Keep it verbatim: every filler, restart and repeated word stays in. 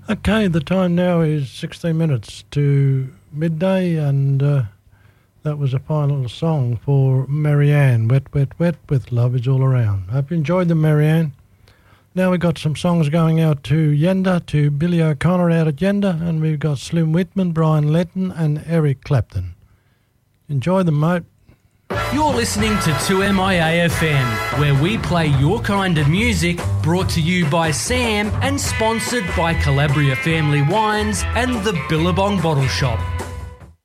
Okay, the time now is sixteen minutes to midday, and uh, that was a final song for Marianne, Wet, Wet, Wet, with Love Is All Around. Hope you enjoyed them, Marianne. Now we've got some songs going out to Yenda, to Billy O'Connor out at Yenda, and we've got Slim Whitman, Brian Letton, and Eric Clapton. Enjoy them, mate. You're listening to two M I A F M, where we play your kind of music, brought to you by Sam and sponsored by Calabria Family Wines and the Billabong Bottle Shop.